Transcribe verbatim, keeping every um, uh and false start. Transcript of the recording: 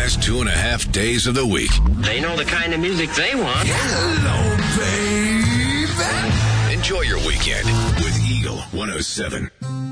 last two and a half days of the week. They know the kind of music they want. Hello, baby. Enjoy your weekend with Eagle one oh seven.